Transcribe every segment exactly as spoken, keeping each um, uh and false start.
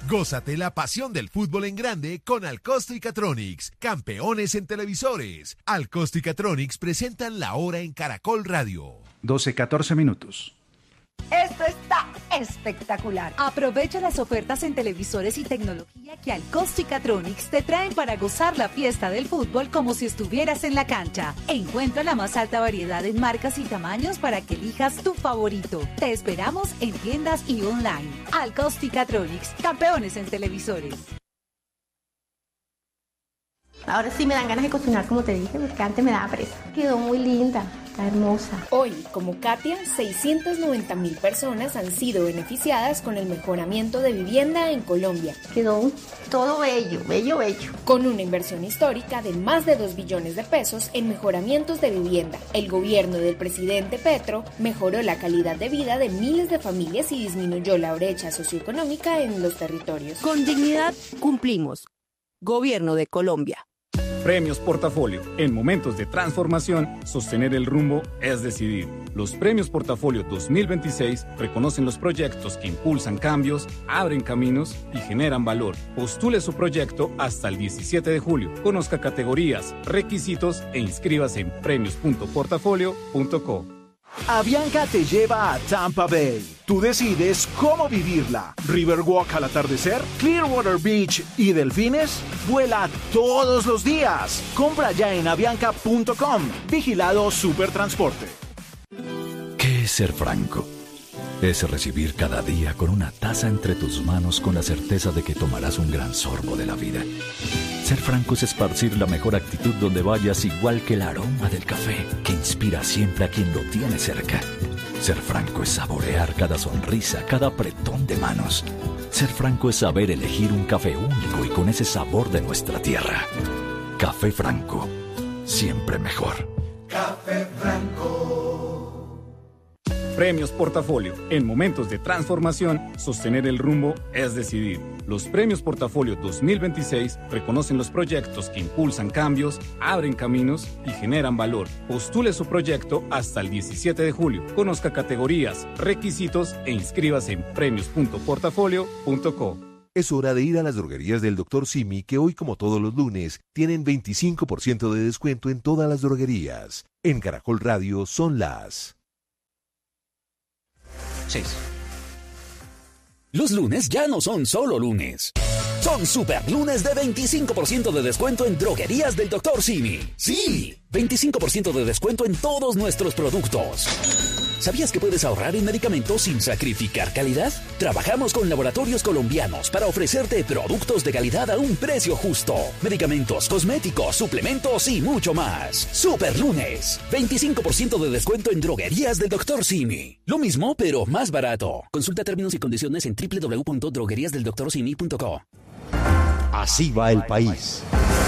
Gózate la pasión del fútbol en grande con Alcosto y Catronics, campeones en televisores. Alcosto y Catronics presentan La Hora en Caracol Radio. doce, catorce minutos. Esto está espectacular. Aprovecha las ofertas en televisores y tecnología que Alcosto y Catronics te traen para gozar la fiesta del fútbol como si estuvieras en la cancha. Encuentra la más alta variedad en marcas y tamaños para que elijas tu favorito. Te esperamos en tiendas y online. Alcosto y Catronics, campeones en televisores. Ahora sí me dan ganas de cocinar, como te dije, porque antes me daba pereza. Quedó muy linda, está hermosa. Hoy, como Katia, seiscientas noventa mil personas han sido beneficiadas con el mejoramiento de vivienda en Colombia. Quedó todo bello, bello, bello. Con una inversión histórica de más de dos billones de pesos en mejoramientos de vivienda, el gobierno del presidente Petro mejoró la calidad de vida de miles de familias y disminuyó la brecha socioeconómica en los territorios. Con dignidad cumplimos. Gobierno de Colombia. Premios Portafolio. En momentos de transformación, sostener el rumbo es decidir. Los Premios Portafolio dos mil veintiséis reconocen los proyectos que impulsan cambios, abren caminos y generan valor. Postule su proyecto hasta el diecisiete de julio. Conozca categorías, requisitos e inscríbase en premios punto portafolio punto co. Avianca te lleva a Tampa Bay. Tú decides cómo vivirla. Riverwalk al atardecer, Clearwater Beach y delfines. Vuela todos los días. Compra ya en avianca punto com. Vigilado Supertransporte. ¿Qué es ser franco? Es recibir cada día con una taza entre tus manos con la certeza de que tomarás un gran sorbo de la vida. Ser franco es esparcir la mejor actitud donde vayas, igual que el aroma del café, que inspira siempre a quien lo tiene cerca. Ser franco es saborear cada sonrisa, cada apretón de manos. Ser franco es saber elegir un café único y con ese sabor de nuestra tierra. Café Franco, siempre mejor. Café Franco. Premios Portafolio. En momentos de transformación, sostener el rumbo es decidir. Los Premios Portafolio dos mil veintiséis reconocen los proyectos que impulsan cambios, abren caminos y generan valor. Postule su proyecto hasta el diecisiete de julio. Conozca categorías, requisitos e inscríbase en premios punto portafolio punto co. Es hora de ir a las droguerías del doctor Simi, que hoy, como todos los lunes, tienen veinticinco por ciento de descuento en todas las droguerías. En Caracol Radio son las seis. Los lunes ya no son solo lunes. Son super lunes de veinticinco por ciento de descuento en droguerías del doctor Simi. ¡Sí! veinticinco por ciento de descuento en todos nuestros productos. ¿Sabías que puedes ahorrar en medicamentos sin sacrificar calidad? Trabajamos con laboratorios colombianos para ofrecerte productos de calidad a un precio justo. Medicamentos, cosméticos, suplementos y mucho más. Super lunes. veinticinco por ciento de descuento en droguerías del doctor Simi. Lo mismo, pero más barato. Consulta términos y condiciones en doble u doble u doble u punto droguerías del doctor simi punto co. Así va el país.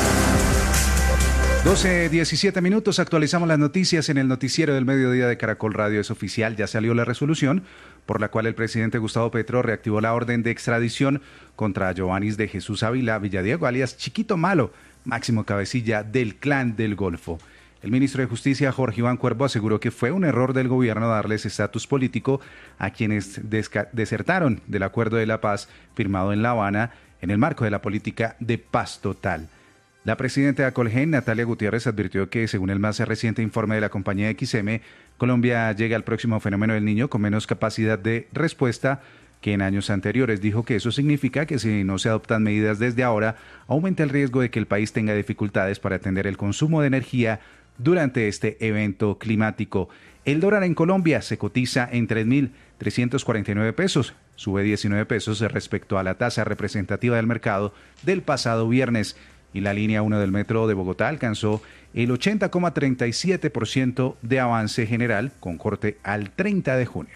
doce, diecisiete minutos, actualizamos las noticias en el noticiero del mediodía de Caracol Radio. Es oficial, ya salió la resolución por la cual el presidente Gustavo Petro reactivó la orden de extradición contra Giovannis de Jesús Ávila Villadiego, alias Chiquito Malo, máximo cabecilla del Clan del Golfo. El ministro de Justicia, Jorge Iván Cuervo, aseguró que fue un error del gobierno darles estatus político a quienes desca- desertaron del acuerdo de la paz firmado en La Habana en el marco de la política de paz total. La presidenta de Acolgen, Natalia Gutiérrez, advirtió que, según el más reciente informe de la compañía X M, Colombia llega al próximo fenómeno del Niño con menos capacidad de respuesta que en años anteriores. Dijo que eso significa que si no se adoptan medidas desde ahora, aumenta el riesgo de que el país tenga dificultades para atender el consumo de energía durante este evento climático. El dólar en Colombia se cotiza en tres mil trescientos cuarenta y nueve pesos, sube diecinueve pesos respecto a la tasa representativa del mercado del pasado viernes. Y la línea uno del metro de Bogotá alcanzó el ochenta coma treinta y siete por ciento de avance general, con corte al treinta de junio.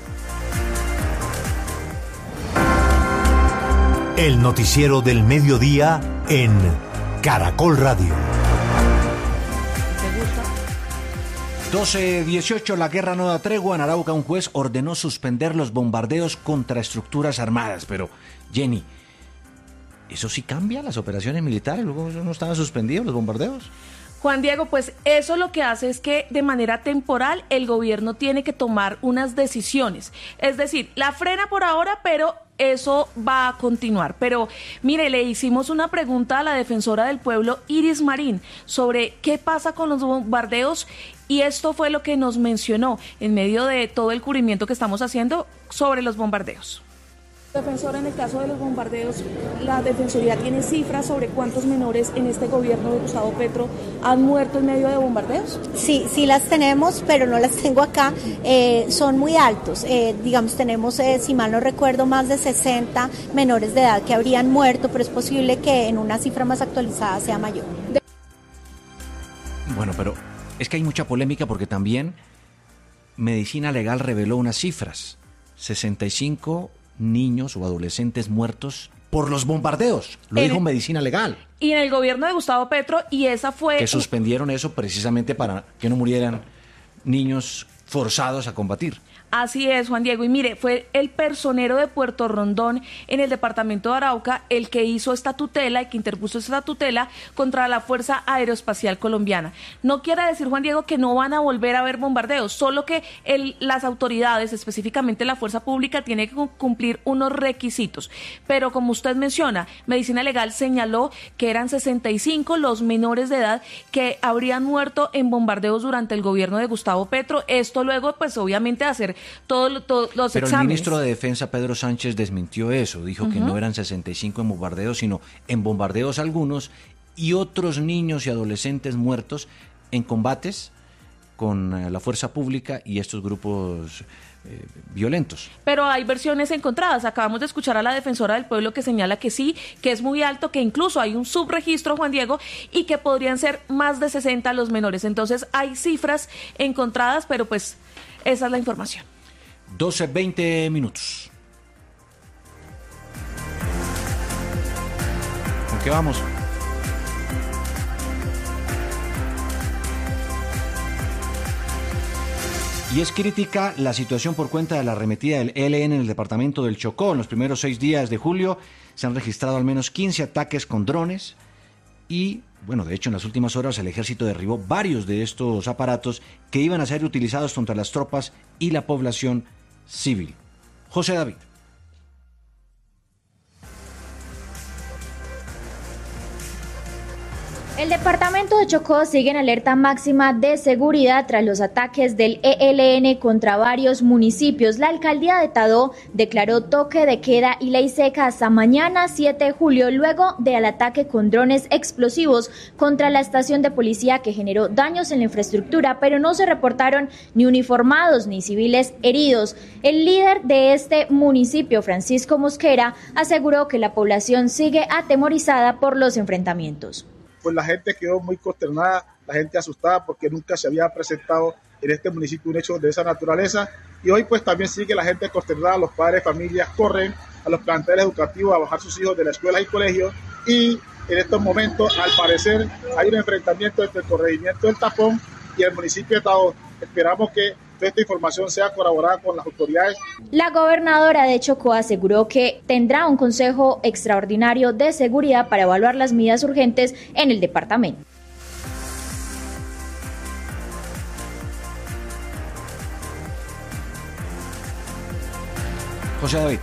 El noticiero del mediodía en Caracol Radio. doce dieciocho, la guerra no da tregua. En Arauca, un juez ordenó suspender los bombardeos contra estructuras armadas. Pero, Jenny, ¿eso sí cambia las operaciones militares? ¿Luego no estaban suspendidos los bombardeos? Juan Diego, pues eso lo que hace es que de manera temporal el gobierno tiene que tomar unas decisiones. Es decir, la frena por ahora, pero eso va a continuar. Pero mire, le hicimos una pregunta a la defensora del pueblo, Iris Marín, sobre qué pasa con los bombardeos, y esto fue lo que nos mencionó en medio de todo el cubrimiento que estamos haciendo sobre los bombardeos. Defensor, en el caso de los bombardeos, la Defensoría tiene cifras sobre cuántos menores en este gobierno de Gustavo Petro han muerto en medio de bombardeos. Sí, sí las tenemos, pero no las tengo acá. Eh, son muy altos. Eh, digamos, tenemos, eh, si mal no recuerdo, más de sesenta menores de edad que habrían muerto, pero es posible que en una cifra más actualizada sea mayor. Bueno, pero es que hay mucha polémica porque también Medicina Legal reveló unas cifras. sesenta y cinco niños o adolescentes muertos por los bombardeos, lo en dijo el, Medicina Legal. Y en el gobierno de Gustavo Petro, y esa fue... Que suspendieron eso precisamente para que no murieran niños forzados a combatir. Así es, Juan Diego, y mire, fue el personero de Puerto Rondón en el departamento de Arauca el que hizo esta tutela y que interpuso esta tutela contra la Fuerza Aeroespacial Colombiana. No quiere decir, Juan Diego, que no van a volver a haber bombardeos, solo que el, las autoridades, específicamente la Fuerza Pública, tiene que cumplir unos requisitos. Pero como usted menciona, Medicina Legal señaló que eran sesenta y cinco los menores de edad que habrían muerto en bombardeos durante el gobierno de Gustavo Petro. Esto luego, pues obviamente, hacer todos todo, los Pero exámenes. Pero el ministro de Defensa, Pedro Sánchez, desmintió eso. Dijo uh-huh. que no eran sesenta y cinco en bombardeos, sino en bombardeos algunos y otros niños y adolescentes muertos en combates con eh, la fuerza pública y estos grupos eh, violentos. Pero hay versiones encontradas. Acabamos de escuchar a la defensora del pueblo que señala que sí, que es muy alto, que incluso hay un subregistro, Juan Diego, y que podrían ser más de sesenta los menores. Entonces hay cifras encontradas, pero pues esa es la información. doce, veinte minutos. ¿Con qué vamos? Y es crítica la situación por cuenta de la arremetida del E L N en el departamento del Chocó. En los primeros seis días de julio se han registrado al menos quince ataques con drones y, bueno, de hecho en las últimas horas el ejército derribó varios de estos aparatos que iban a ser utilizados contra las tropas y la población civil. José David. El departamento de Chocó sigue en alerta máxima de seguridad tras los ataques del E L N contra varios municipios. La alcaldía de Tadó declaró toque de queda y ley seca hasta mañana siete de julio, luego del ataque con drones explosivos contra la estación de policía que generó daños en la infraestructura, pero no se reportaron ni uniformados ni civiles heridos. El líder de este municipio, Francisco Mosquera, aseguró que la población sigue atemorizada por los enfrentamientos. Pues la gente quedó muy consternada, la gente asustada porque nunca se había presentado en este municipio un hecho de esa naturaleza y hoy pues también sigue la gente consternada, los padres, familias corren a los planteles educativos a bajar sus hijos de las escuelas y colegios y en estos momentos al parecer hay un enfrentamiento entre el corregimiento del Tapón y el municipio de Tadó. Esperamos que toda esta información sea corroborada con las autoridades. La gobernadora de Chocó aseguró que tendrá un consejo extraordinario de seguridad para evaluar las medidas urgentes en el departamento. José David.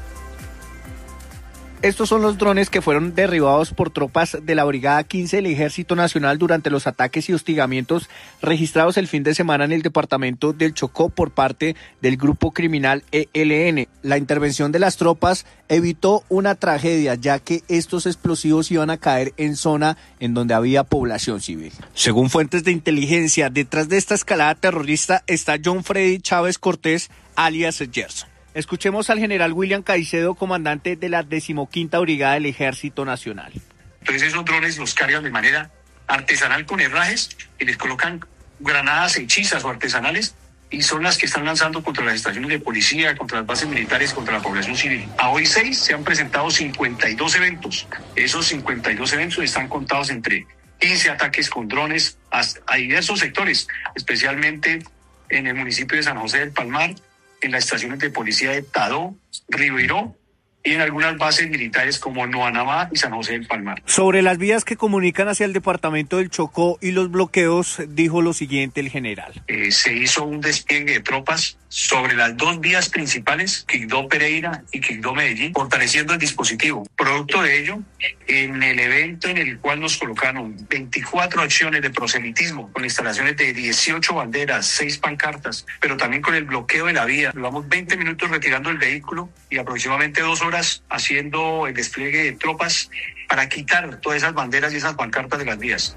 Estos son los drones que fueron derribados por tropas de la Brigada quince del Ejército Nacional durante los ataques y hostigamientos registrados el fin de semana en el departamento del Chocó por parte del grupo criminal E L N. La intervención de las tropas evitó una tragedia, ya que estos explosivos iban a caer en zona en donde había población civil. Según fuentes de inteligencia, detrás de esta escalada terrorista está John Freddy Chávez Cortés, alias Gerson. Escuchemos al general William Caicedo, comandante de la decimoquinta Brigada del Ejército Nacional. Entonces esos drones los cargan de manera artesanal con herrajes y les colocan granadas hechizas o artesanales y son las que están lanzando contra las estaciones de policía, contra las bases militares, contra la población civil. A hoy seis se han presentado cincuenta y dos eventos. Esos cincuenta y dos eventos están contados entre quince ataques con drones a, a diversos sectores, especialmente en el municipio de San José del Palmar, en las estaciones de policía de Tadó, Ribeiró y en algunas bases militares como Noanamá y San José del Palmar. Sobre las vías que comunican hacia el departamento del Chocó y los bloqueos, dijo lo siguiente el general. Eh, se hizo un despliegue de tropas sobre las dos vías principales, Quibdó-Pereira y Quibdó-Medellín, fortaleciendo el dispositivo. Producto de ello, en el evento en el cual nos colocaron veinticuatro acciones de proselitismo, con instalaciones de dieciocho banderas, seis pancartas, pero también con el bloqueo de la vía. Llevamos veinte minutos retirando el vehículo y aproximadamente dos horas haciendo el despliegue de tropas para quitar todas esas banderas y esas pancartas de las vías.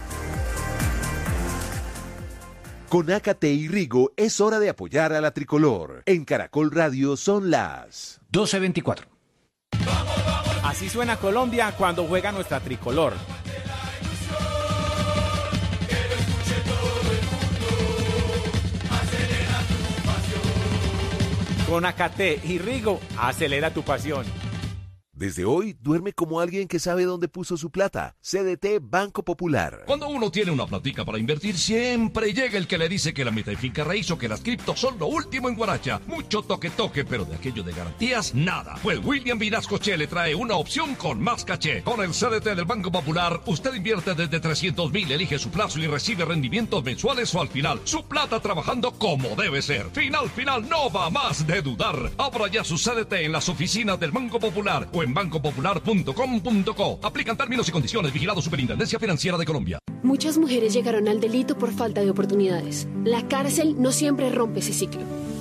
Con Ácate y Rigo es hora de apoyar a la tricolor. En Caracol Radio son las doce veinticuatro. Así suena Colombia cuando juega nuestra tricolor. Con Ácate y Rigo, acelera tu pasión. Desde hoy, duerme como alguien que sabe dónde puso su plata. C D T Banco Popular. Cuando uno tiene una platica para invertir, siempre llega el que le dice que la meta y finca raíz o que las criptos son lo último en Guaracha. Mucho toque-toque, pero de aquello de garantías, nada. Pues William Vinascoche le trae una opción con más caché. Con el C D T del Banco Popular, usted invierte desde trescientos mil, elige su plazo y recibe rendimientos mensuales o al final. Su plata trabajando como debe ser. Final, final, no va más de dudar. Abra ya su C D T en las oficinas del Banco Popular o en banco popular punto com punto co. Aplican términos y condiciones. Vigilado Superintendencia Financiera de Colombia. Muchas mujeres llegaron al delito por falta de oportunidades. La cárcel no siempre rompe ese ciclo.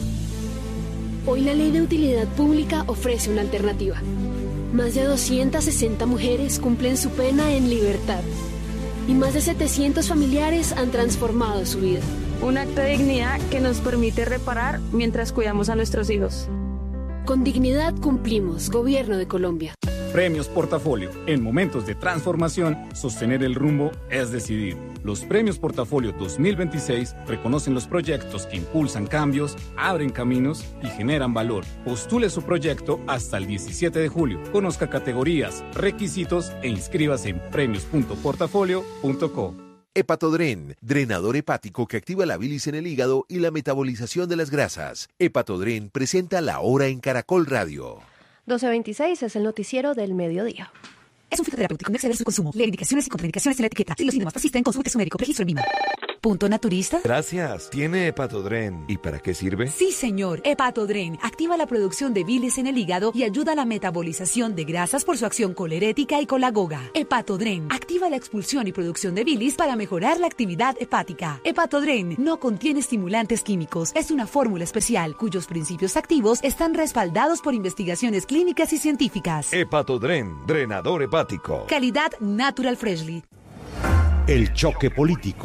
Hoy la Ley de Utilidad Pública ofrece una alternativa. Más de doscientas sesenta mujeres cumplen su pena en libertad. Y más de setecientos familiares han transformado su vida. Un acto de dignidad que nos permite reparar mientras cuidamos a nuestros hijos. Con dignidad cumplimos, Gobierno de Colombia. Premios Portafolio. En momentos de transformación, sostener el rumbo es decidir. Los Premios Portafolio dos mil veintiséis reconocen los proyectos que impulsan cambios, abren caminos y generan valor. Postule su proyecto hasta el diecisiete de julio. Conozca categorías, requisitos e inscríbase en premios punto portafolio punto co. Hepatodren, drenador hepático que activa la bilis en el hígado y la metabolización de las grasas. Hepatodren presenta La Hora en Caracol Radio. doce veintiséis es el noticiero del mediodía. Es un fitoterapéutico, no exceder su consumo. Lee indicaciones y contraindicaciones en la etiqueta. Si los síntomas persisten, consulte a su médico. Registro en M I M A. ¿Punto naturista? Gracias. ¿Tiene Hepatodren? ¿Y para qué sirve? Sí, señor. Hepatodren activa la producción de bilis en el hígado y ayuda a la metabolización de grasas por su acción colerética y colagoga. Hepatodren activa la expulsión y producción de bilis para mejorar la actividad hepática. Hepatodren no contiene estimulantes químicos. Es una fórmula especial cuyos principios activos están respaldados por investigaciones clínicas y científicas. Hepatodren, drenador hepático. Calidad Natural Freshly. El choque político.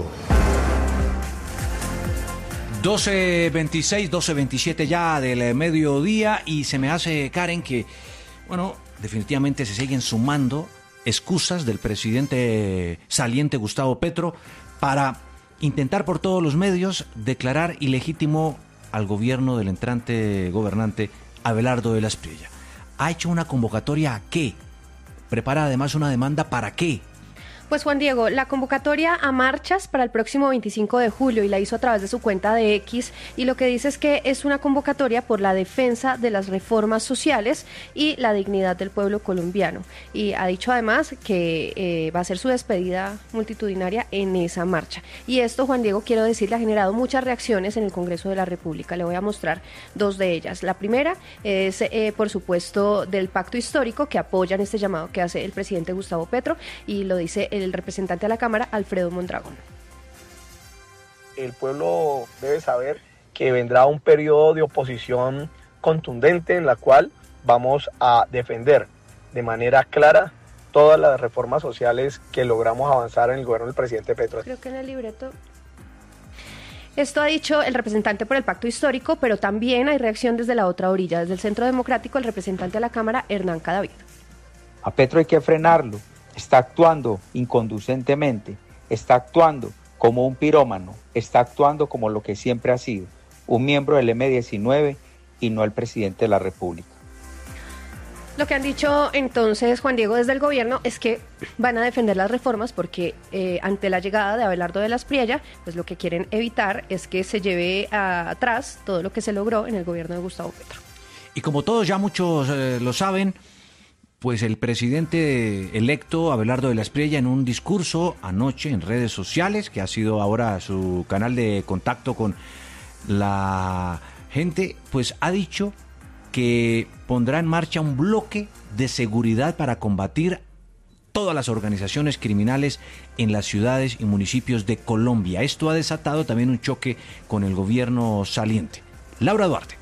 doce veintiséis, doce veintisiete ya del mediodía y se me hace, Karen, que, bueno, definitivamente se siguen sumando excusas del presidente saliente Gustavo Petro para intentar por todos los medios declarar ilegítimo al gobierno del entrante gobernante Abelardo de la Espriella. ¿Ha hecho una convocatoria a qué? ¿Prepara además una demanda para qué? Pues Juan Diego, la convocatoria a marchas para el próximo veinticinco de julio y la hizo a través de su cuenta de X y lo que dice es que es una convocatoria por la defensa de las reformas sociales y la dignidad del pueblo colombiano y ha dicho además que eh, va a ser su despedida multitudinaria en esa marcha y esto, Juan Diego, quiero decirle, ha generado muchas reacciones en el Congreso de la República. Le voy a mostrar dos de ellas. La primera es eh, por supuesto del pacto histórico que apoyan este llamado que hace el presidente Gustavo Petro y lo dice el representante a la Cámara, Alfredo Mondragón. El pueblo debe saber que vendrá un periodo de oposición contundente en la cual vamos a defender de manera clara todas las reformas sociales que logramos avanzar en el gobierno del presidente Petro. Creo que en el libreto... Esto ha dicho el representante por el pacto histórico, pero también hay reacción desde la otra orilla, desde el Centro Democrático, el representante a la Cámara, Hernán Cadavid. A Petro hay que frenarlo. Está actuando inconducentemente, está actuando como un pirómano, está actuando como lo que siempre ha sido, un miembro del eme diecinueve y no el presidente de la República. Lo que han dicho entonces, Juan Diego, desde el gobierno es que van a defender las reformas porque eh, ante la llegada de Abelardo de la Espriella, pues lo que quieren evitar es que se lleve a, atrás todo lo que se logró en el gobierno de Gustavo Petro. Y como todos ya muchos eh, lo saben, pues el presidente electo Abelardo de la Espriella en un discurso anoche en redes sociales, que ha sido ahora su canal de contacto con la gente pues ha dicho que pondrá en marcha un bloque de seguridad para combatir todas las organizaciones criminales en las ciudades y municipios de Colombia. Esto ha desatado también un choque con el gobierno saliente. Laura Duarte.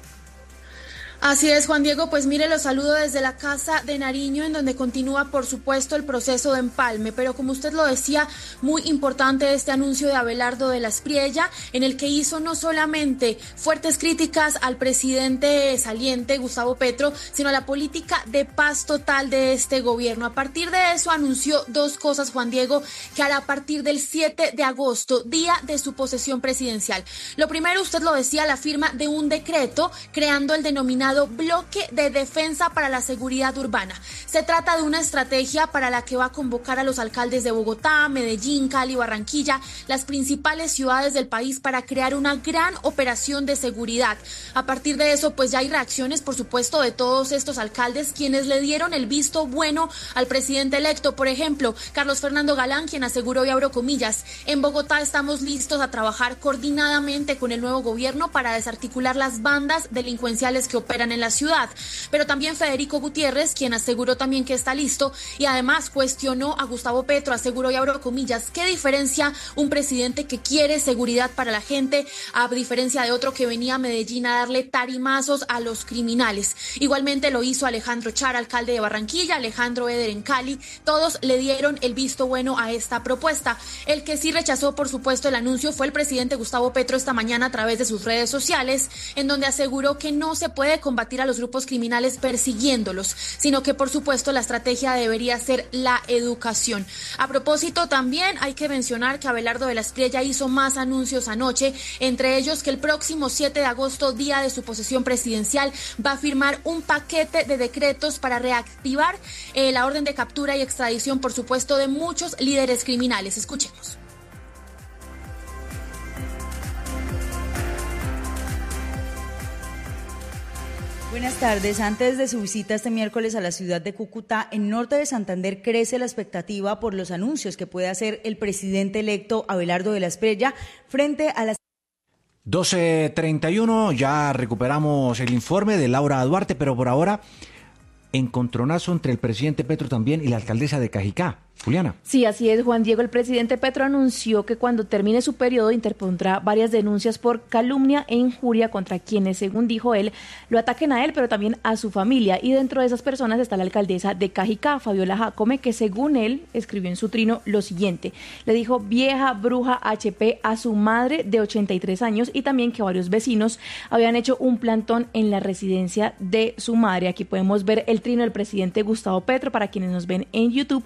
Así es, Juan Diego, pues mire, los saludo desde la Casa de Nariño, en donde continúa, por supuesto, el proceso de empalme, pero como usted lo decía, muy importante este anuncio de Abelardo de la Espriella, en el que hizo no solamente fuertes críticas al presidente saliente, Gustavo Petro, sino a la política de paz total de este gobierno. A partir de eso anunció dos cosas, Juan Diego, que hará a partir del siete de agosto, día de su posesión presidencial. Lo primero, usted lo decía, la firma de un decreto creando el denominado Bloque de Defensa para la Seguridad Urbana. Se trata de una estrategia para la que va a convocar a los alcaldes de Bogotá, Medellín, Cali, Barranquilla, las principales ciudades del país, para crear una gran operación de seguridad. A partir de eso, pues ya hay reacciones, por supuesto, de todos estos alcaldes, quienes le dieron el visto bueno al presidente electo. Por ejemplo, Carlos Fernando Galán, quien aseguró, y abro comillas, en Bogotá estamos listos a trabajar coordinadamente con el nuevo gobierno para desarticular las bandas delincuenciales que operan en la ciudad. Pero también Federico Gutiérrez, quien aseguró también que está listo, y además cuestionó a Gustavo Petro, aseguró, y abro comillas, ¿qué diferencia un presidente que quiere seguridad para la gente a diferencia de otro que venía a Medellín a darle tarimazos a los criminales? Igualmente lo hizo Alejandro Char, alcalde de Barranquilla, Alejandro Eder en Cali. Todos le dieron el visto bueno a esta propuesta. El que sí rechazó, por supuesto, el anuncio fue el presidente Gustavo Petro esta mañana a través de sus redes sociales, en donde aseguró que no se puede combatir a los grupos criminales persiguiéndolos, sino que por supuesto la estrategia debería ser la educación. A propósito, también hay que mencionar que Abelardo de la Espriella hizo más anuncios anoche, entre ellos que el próximo siete de agosto, día de su posesión presidencial, va a firmar un paquete de decretos para reactivar eh, la orden de captura y extradición, por supuesto, de muchos líderes criminales. Escuchemos. Buenas tardes. Antes de su visita este miércoles a la ciudad de Cúcuta, en norte de Santander, crece la expectativa por los anuncios que puede hacer el presidente electo Abelardo de la Espriella frente a las doce treinta y uno, ya recuperamos el informe de Laura Duarte, pero por ahora, encontronazo entre el presidente Petro también y la alcaldesa de Cajicá. Juliana. Sí, así es, Juan Diego. El presidente Petro anunció que cuando termine su periodo interpondrá varias denuncias por calumnia e injuria contra quienes, según dijo él, lo ataquen a él, pero también a su familia. Y dentro de esas personas está la alcaldesa de Cajicá, Fabiola Jacome, que según él escribió en su trino lo siguiente. Le dijo vieja bruja H P a su madre de ochenta y tres años, y también que varios vecinos habían hecho un plantón en la residencia de su madre. Aquí podemos ver el trino del presidente Gustavo Petro para quienes nos ven en YouTube.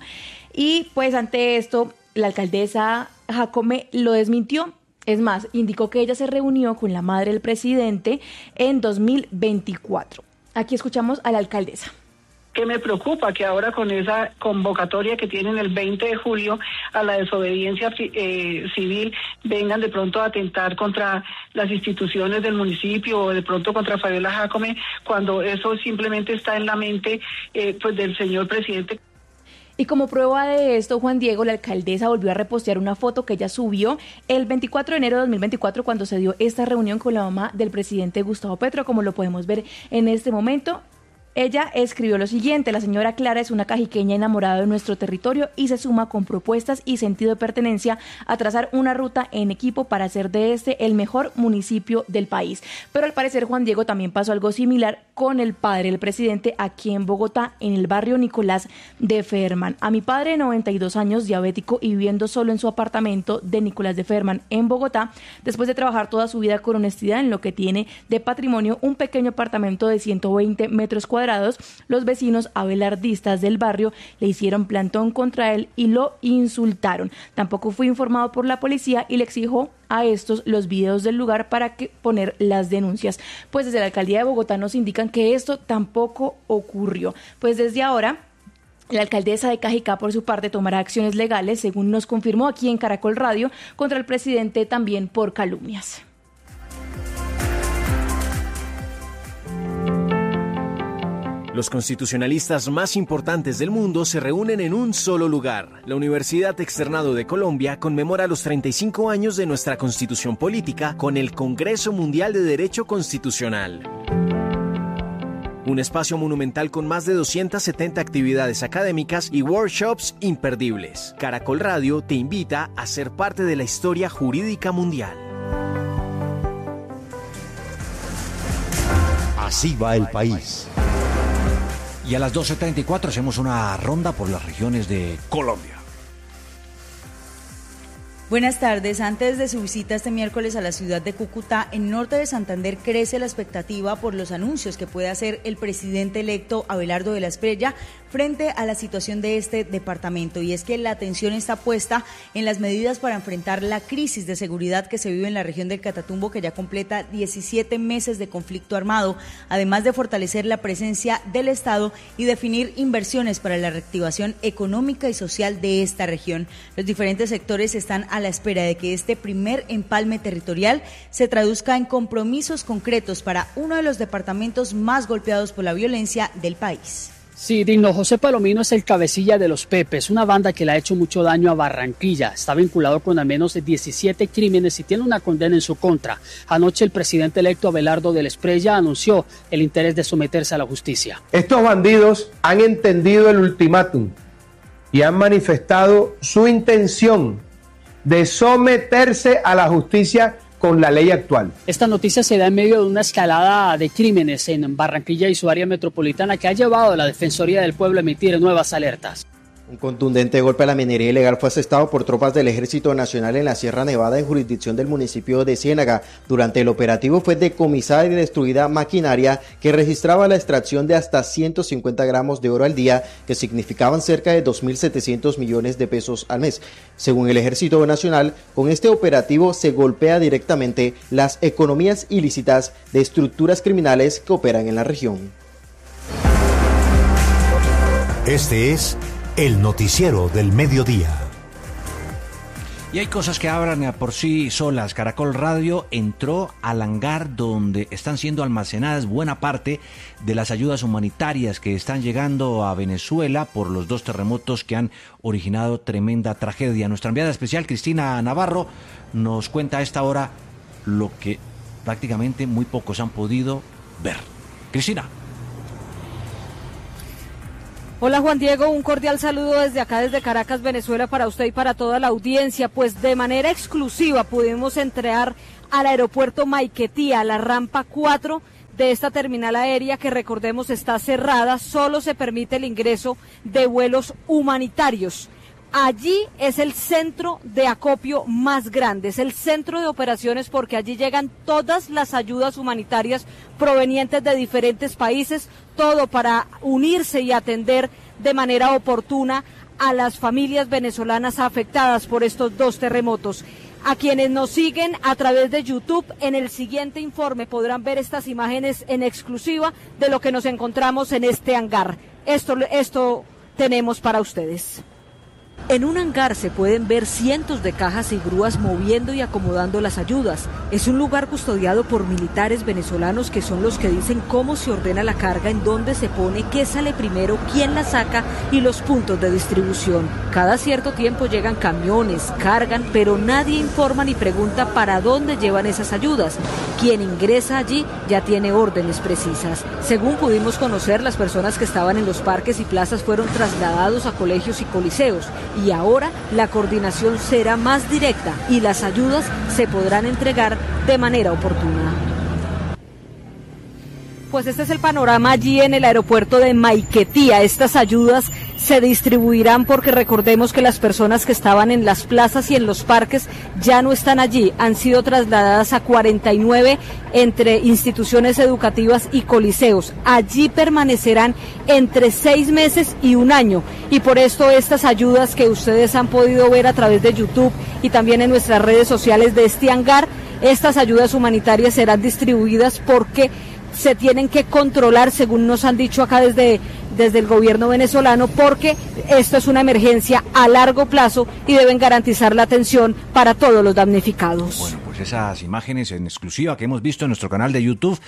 Y pues ante esto, la alcaldesa Jacome lo desmintió. Es más, indicó que ella se reunió con la madre del presidente en dos mil veinticuatro. Aquí escuchamos a la alcaldesa. Que me preocupa que ahora con esa convocatoria que tienen el veinte de julio a la desobediencia eh, civil vengan de pronto a atentar contra las instituciones del municipio o de pronto contra Fabiola Jacome, cuando eso simplemente está en la mente eh, pues del señor presidente. Y como prueba de esto, Juan Diego, la alcaldesa volvió a repostear una foto que ella subió el veinticuatro de enero de dos mil veinticuatro cuando se dio esta reunión con la mamá del presidente Gustavo Petro, como lo podemos ver en este momento. Ella escribió lo siguiente: la señora Clara es una cajiqueña enamorada de nuestro territorio y se suma con propuestas y sentido de pertenencia a trazar una ruta en equipo para hacer de este el mejor municipio del país. Pero al parecer, Juan Diego, también pasó algo similar con el padre del presidente aquí en Bogotá, en el barrio Nicolás de Ferman. A mi padre de noventa y dos años, diabético y viviendo solo en su apartamento de Nicolás de Ferman en Bogotá, después de trabajar toda su vida con honestidad en lo que tiene de patrimonio, un pequeño apartamento de ciento veinte metros cuadrados, los vecinos abelardistas del barrio le hicieron plantón contra él y lo insultaron. Tampoco fue informado por la policía y le exigió a estos los videos del lugar para que poner las denuncias. Pues desde la alcaldía de Bogotá nos indican que esto tampoco ocurrió. Pues desde ahora, la alcaldesa de Cajicá, por su parte, tomará acciones legales, según nos confirmó aquí en Caracol Radio, contra el presidente también por calumnias. Los constitucionalistas más importantes del mundo se reúnen en un solo lugar. La Universidad Externado de Colombia conmemora los treinta y cinco años de nuestra Constitución Política con el Congreso Mundial de Derecho Constitucional. Un espacio monumental con más de doscientas setenta actividades académicas y workshops imperdibles. Caracol Radio te invita a ser parte de la historia jurídica mundial. Así va el país. Y a las doce treinta y cuatro hacemos una ronda por las regiones de Colombia. Buenas tardes. Antes de su visita este miércoles a la ciudad de Cúcuta, en norte de Santander, crece la expectativa por los anuncios que puede hacer el presidente electo Abelardo de la Espriella frente a la situación de este departamento. Y es que la atención está puesta en las medidas para enfrentar la crisis de seguridad que se vive en la región del Catatumbo, que ya completa diecisiete meses de conflicto armado, además de fortalecer la presencia del Estado y definir inversiones para la reactivación económica y social de esta región. Los diferentes sectores están a la espera de que este primer empalme territorial se traduzca en compromisos concretos para uno de los departamentos más golpeados por la violencia del país. Sí, Digno, José Palomino es el cabecilla de Los Pepes, una banda que le ha hecho mucho daño a Barranquilla. Está vinculado con al menos diecisiete crímenes y tiene una condena en su contra. Anoche el presidente electo Abelardo de la Espriella anunció el interés de someterse a la justicia. Estos bandidos han entendido el ultimátum y han manifestado su intención de someterse a la justicia con la ley actual. Esta noticia se da en medio de una escalada de crímenes en Barranquilla y su área metropolitana que ha llevado a la Defensoría del Pueblo a emitir nuevas alertas. Un contundente golpe a la minería ilegal fue asestado por tropas del Ejército Nacional en la Sierra Nevada, en jurisdicción del municipio de Ciénaga. Durante el operativo fue decomisada y destruida maquinaria que registraba la extracción de hasta ciento cincuenta gramos de oro al día, que significaban cerca de dos mil setecientos millones de pesos al mes. Según el Ejército Nacional, con este operativo se golpea directamente las economías ilícitas de estructuras criminales que operan en la región. Este es el noticiero del mediodía. Y hay cosas que hablan por sí solas. Caracol Radio entró al hangar donde están siendo almacenadas buena parte de las ayudas humanitarias que están llegando a Venezuela por los dos terremotos que han originado tremenda tragedia. Nuestra enviada especial, Cristina Navarro, nos cuenta a esta hora lo que prácticamente muy pocos han podido ver. Cristina. Hola Juan Diego, un cordial saludo desde acá, desde Caracas, Venezuela, para usted y para toda la audiencia. Pues de manera exclusiva pudimos entrar al aeropuerto Maiquetía, a la rampa cuatro de esta terminal aérea que, recordemos, está cerrada. Solo se permite el ingreso de vuelos humanitarios. Allí es el centro de acopio más grande, es el centro de operaciones, porque allí llegan todas las ayudas humanitarias provenientes de diferentes países, todo para unirse y atender de manera oportuna a las familias venezolanas afectadas por estos dos terremotos. A quienes nos siguen a través de YouTube, en el siguiente informe podrán ver estas imágenes en exclusiva de lo que nos encontramos en este hangar. Esto, esto tenemos para ustedes. En un hangar se pueden ver cientos de cajas y grúas moviendo y acomodando las ayudas. Es un lugar custodiado por militares venezolanos que son los que dicen cómo se ordena la carga, en dónde se pone, qué sale primero, quién la saca y los puntos de distribución. Cada cierto tiempo llegan camiones, cargan, pero nadie informa ni pregunta para dónde llevan esas ayudas. Quien ingresa allí ya tiene órdenes precisas. Según pudimos conocer, las personas que estaban en los parques y plazas fueron trasladados a colegios y coliseos. Y ahora la coordinación será más directa y las ayudas se podrán entregar de manera oportuna. Pues este es el panorama allí en el aeropuerto de Maiquetía. Estas ayudas se distribuirán porque recordemos que las personas que estaban en las plazas y en los parques ya no están allí. Han sido trasladadas a cuarenta y nueve entre instituciones educativas y coliseos. Allí permanecerán entre seis meses y un año. Y por esto estas ayudas que ustedes han podido ver a través de YouTube y también en nuestras redes sociales de este hangar, estas ayudas humanitarias serán distribuidas porque se tienen que controlar, según nos han dicho acá desde, desde el gobierno venezolano, porque esto es una emergencia a largo plazo y deben garantizar la atención para todos los damnificados. Bueno, pues esas imágenes en exclusiva que hemos visto en nuestro canal de YouTube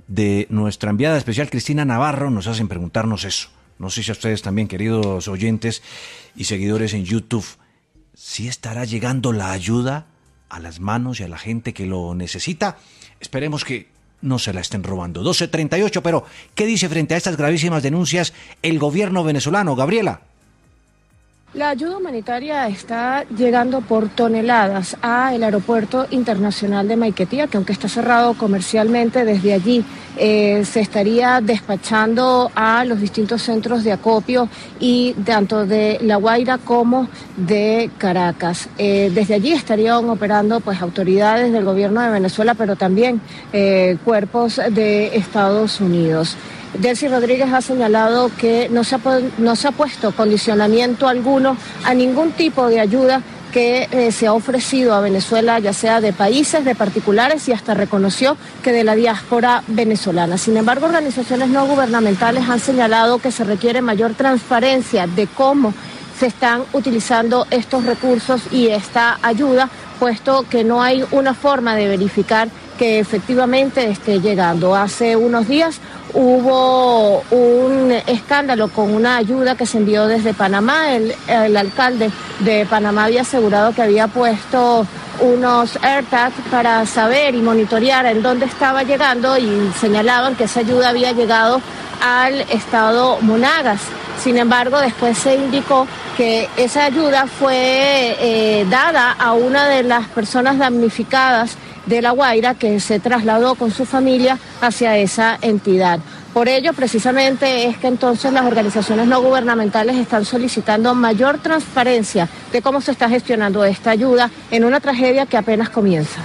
de nuestra enviada especial Cristina Navarro nos hacen preguntarnos eso. No sé si a ustedes también, queridos oyentes y seguidores en YouTube, ¿sí estará llegando la ayuda a las manos y a la gente que lo necesita? Esperemos que no se la estén robando. doce treinta y ocho, pero ¿qué dice frente a estas gravísimas denuncias el gobierno venezolano, Gabriela? La ayuda humanitaria está llegando por toneladas al aeropuerto internacional de Maiquetía, que aunque está cerrado comercialmente, desde allí eh, se estaría despachando a los distintos centros de acopio y tanto de La Guaira como de Caracas. Eh, desde allí estarían operando pues autoridades del gobierno de Venezuela, pero también eh, cuerpos de Estados Unidos. Delcy Rodríguez ha señalado que no se ha, no se ha puesto condicionamiento alguno a ningún tipo de ayuda que eh, se ha ofrecido a Venezuela, ya sea de países, de particulares, y hasta reconoció que de la diáspora venezolana. Sin embargo, organizaciones no gubernamentales han señalado que se requiere mayor transparencia de cómo se están utilizando estos recursos y esta ayuda, puesto que no hay una forma de verificar que efectivamente esté llegando. Hace unos días hubo un escándalo con una ayuda que se envió desde Panamá. El, el alcalde de Panamá había asegurado que había puesto unos AirTags para saber y monitorear en dónde estaba llegando, y señalaban que esa ayuda había llegado al estado Monagas. Sin embargo, después se indicó que esa ayuda fue eh, dada a una de las personas damnificadas de La Guaira, que se trasladó con su familia hacia esa entidad. Por ello, precisamente, es que entonces las organizaciones no gubernamentales están solicitando mayor transparencia de cómo se está gestionando esta ayuda en una tragedia que apenas comienza.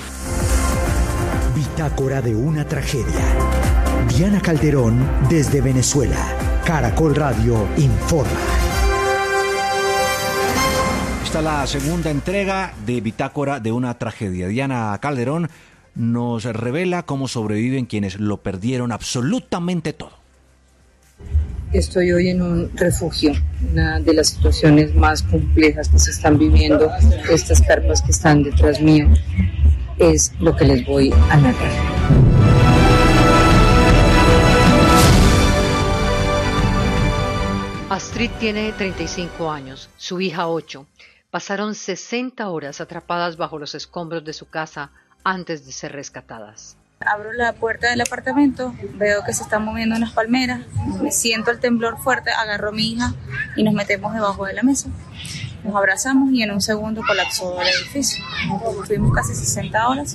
Bitácora de una tragedia. Diana Calderón, desde Venezuela. Caracol Radio informa. Esta es la segunda entrega de Bitácora de una tragedia. Diana Calderón nos revela cómo sobreviven quienes lo perdieron absolutamente todo. Estoy hoy en un refugio, una de las situaciones más complejas que se están viviendo. Estas carpas que están detrás mío es lo que les voy a narrar. Astrid tiene treinta y cinco años, su hija ocho. Pasaron sesenta horas atrapadas bajo los escombros de su casa antes de ser rescatadas. Abro la puerta del apartamento, veo que se están moviendo unas palmeras, me siento el temblor fuerte, agarro a mi hija y nos metemos debajo de la mesa. Nos abrazamos y en un segundo colapsó el edificio. Estuvimos casi sesenta horas,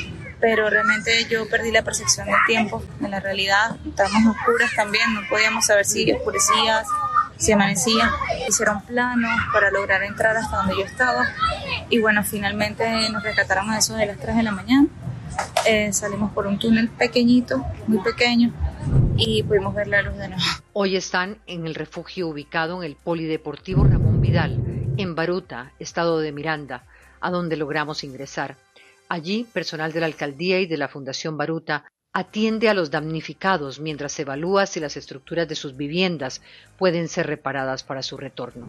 pero realmente yo perdí la percepción del tiempo, de la realidad. Estábamos oscuras también, no podíamos saber si oscurecía, si amanecía. Hicieron planos para lograr entrar hasta donde yo estaba y bueno, finalmente nos rescataron a eso de las tres de la mañana. Eh, salimos por un túnel pequeñito, muy pequeño, y pudimos ver la luz de nuevo. Hoy están en el refugio ubicado en el Polideportivo Ramón Vidal, en Baruta, estado de Miranda, a donde logramos ingresar. Allí, personal de la alcaldía y de la Fundación Baruta atiende a los damnificados mientras se evalúa si las estructuras de sus viviendas pueden ser reparadas para su retorno.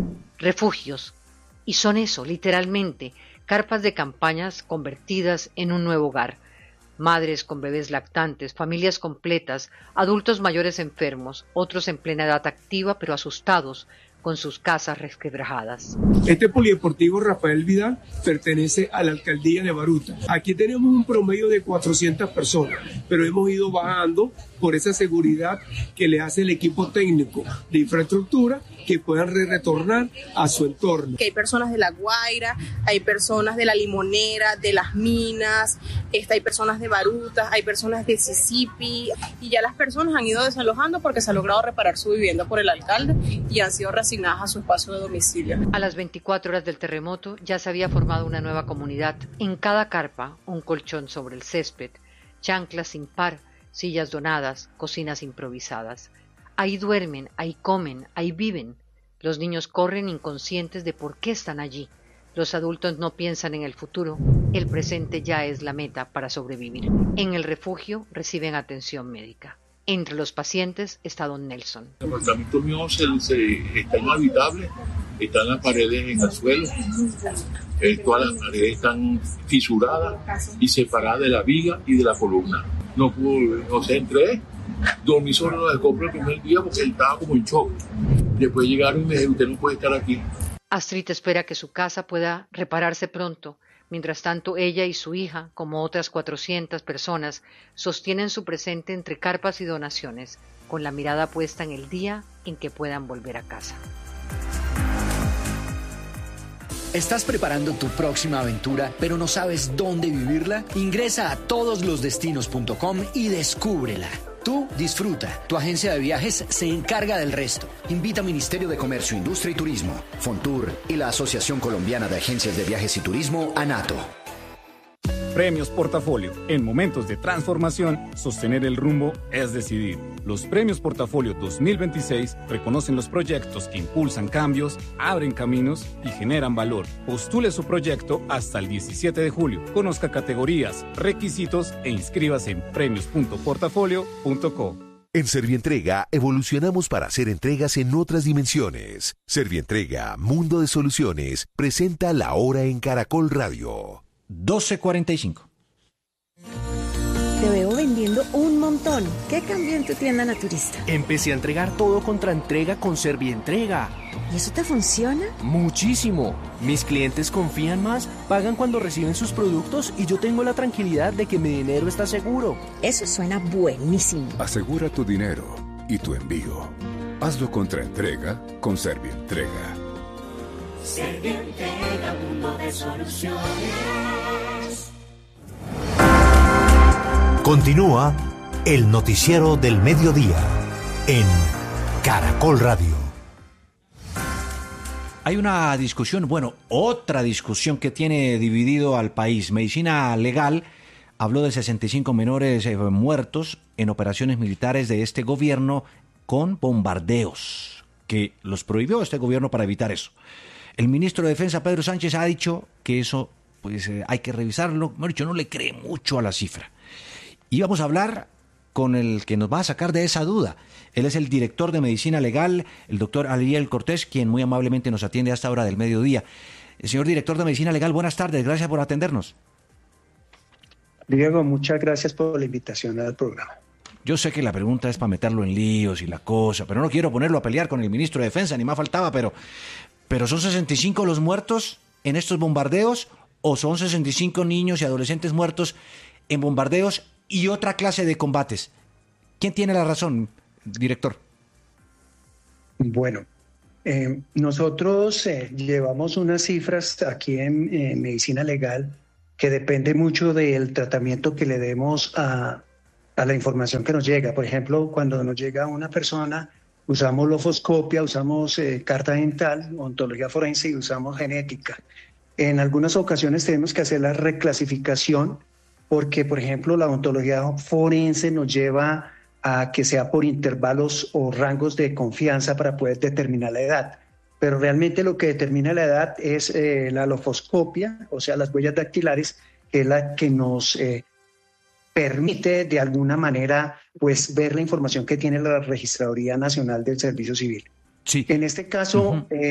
Refugios. Y son eso, literalmente, carpas de campañas convertidas en un nuevo hogar. Madres con bebés lactantes, familias completas, adultos mayores enfermos, otros en plena edad activa pero asustados, con sus casas resquebrajadas. Este polideportivo Rafael Vidal pertenece a la alcaldía de Baruta. Aquí tenemos un promedio de cuatrocientas personas, pero hemos ido bajando por esa seguridad que le hace el equipo técnico de infraestructura, que puedan re retornar a su entorno. Que hay personas de La Guaira, hay personas de La Limonera, de Las Minas, este, hay personas de Baruta, hay personas de Sisipi, y ya las personas han ido desalojando porque se ha logrado reparar su vivienda por el alcalde y han sido reasignadas a su espacio de domicilio. A las veinticuatro horas del terremoto ya se había formado una nueva comunidad. En cada carpa, un colchón sobre el césped, chanclas sin par, sillas donadas, cocinas improvisadas. Ahí duermen, ahí comen, ahí viven. Los niños corren inconscientes de por qué están allí. Los adultos no piensan en el futuro. El presente ya es la meta para sobrevivir. En el refugio reciben atención médica. Entre los pacientes está don Nelson. El apartamento mío se, se, está inhabitable, están las paredes en el suelo, eh, todas las paredes están fisuradas y separadas de la viga y de la columna. no pudo, no sé, entré, dormí sobre los escombros el primer día porque él estaba como en shock. Después llegaron y me dijeron, usted no puede estar aquí. Astrid espera que su casa pueda repararse pronto. Mientras tanto, ella y su hija, como otras cuatrocientas personas, sostienen su presente entre carpas y donaciones, con la mirada puesta en el día en que puedan volver a casa. ¿Estás preparando tu próxima aventura, pero no sabes dónde vivirla? Ingresa a todos los destinos punto com y descúbrela. Tú disfruta, tu agencia de viajes se encarga del resto. Invita Ministerio de Comercio, Industria y Turismo, Fontur y la Asociación Colombiana de Agencias de Viajes y Turismo, ANATO. Premios Portafolio. En momentos de transformación, sostener el rumbo es decidir. Los Premios Portafolio dos mil veintiséis reconocen los proyectos que impulsan cambios, abren caminos y generan valor. Postule su proyecto hasta el diecisiete de julio. Conozca categorías, requisitos e inscríbase en premios punto portafolio punto co. En Servientrega evolucionamos para hacer entregas en otras dimensiones. Servientrega, Mundo de Soluciones, presenta La Hora en Caracol Radio. doce cuarenta y cinco. Te veo vendiendo un montón. ¿Qué cambió en tu tienda naturista? Empecé a entregar todo contra entrega con Servientrega. ¿Y eso te funciona? Muchísimo. Mis clientes confían más, pagan cuando reciben sus productos y yo tengo la tranquilidad de que mi dinero está seguro. Eso suena buenísimo. Asegura tu dinero y tu envío. Hazlo contra entrega con Servientrega. Servientrega, mundo de soluciones. Continúa el noticiero del mediodía en Caracol Radio. Hay una discusión, bueno, otra discusión que tiene dividido al país. Medicina Legal habló de sesenta y cinco menores eh, muertos en operaciones militares de este gobierno con bombardeos, que los prohibió este gobierno para evitar eso. El ministro de Defensa, Pedro Sánchez, ha dicho que eso pues eh, hay que revisarlo. Mejor dicho, no le cree mucho a la cifra. Y vamos a hablar con el que nos va a sacar de esa duda. Él es el director de Medicina Legal, el doctor Ariel Cortés, quien muy amablemente nos atiende a esta hora del mediodía. El señor director de Medicina Legal, buenas tardes, gracias por atendernos. Diego, muchas gracias por la invitación al programa. Yo sé que la pregunta es para meterlo en líos y la cosa, pero no quiero ponerlo a pelear con el ministro de Defensa, ni más faltaba, pero, pero ¿son sesenta y cinco los muertos en estos bombardeos o son sesenta y cinco niños y adolescentes muertos en bombardeos y otra clase de combates? ¿Quién tiene la razón, director? Bueno, eh, nosotros eh, llevamos unas cifras aquí en eh, Medicina Legal que depende mucho del tratamiento que le demos a, a la información que nos llega. Por ejemplo, cuando nos llega una persona, usamos lofoscopia, usamos eh, carta dental, ontología forense y usamos genética. En algunas ocasiones tenemos que hacer la reclasificación porque, por ejemplo, la ontología forense nos lleva a que sea por intervalos o rangos de confianza para poder determinar la edad. Pero realmente lo que determina la edad es eh, la lofoscopia, o sea, las huellas dactilares, que es la que nos eh, permite de alguna manera pues, ver la información que tiene la Registraduría Nacional del Servicio Civil. Sí. En este caso... Uh-huh. eh,